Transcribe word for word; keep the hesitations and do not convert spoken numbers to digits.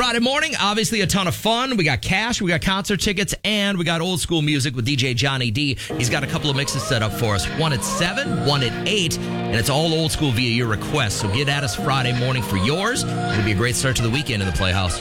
Friday morning, obviously a ton of fun. We got cash, we got concert tickets, and we got old school music with D J Johnny D. He's got a couple of mixes set up for us. One at seven, one at eight, and it's all old school via your request. So get at us Friday morning for yours. It'll be a great start to the weekend in the Playhouse.